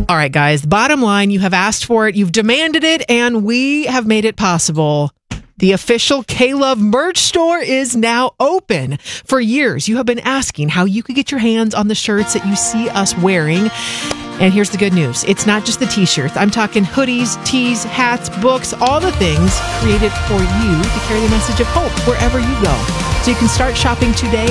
All right, guys, bottom line, you have asked for it, you've demanded it, and we have made it possible. The official K-Love merch store is now open. For years, you have been asking how you could get your hands on the shirts that you see us wearing. And here's the good news. It's not just the t-shirts. I'm talking hoodies, tees, hats, books, all the things created for you to carry the message of hope wherever you go. So you can start shopping today